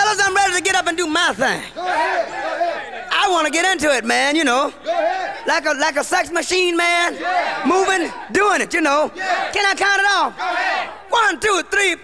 Fellas, I'm ready to get up and do my thing. Go ahead. I want to get into it, man, you know. Go ahead. Like a sex machine, man. Moving, doing it, you know. Can I count it off? Go ahead. 1, 2, 3,